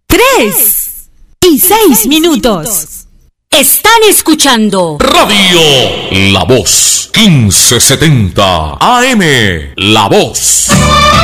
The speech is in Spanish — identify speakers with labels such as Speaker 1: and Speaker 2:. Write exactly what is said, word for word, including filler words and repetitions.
Speaker 1: tres y seis minutos.
Speaker 2: Están escuchando
Speaker 3: Radio La Voz, quince setenta A M, La Voz.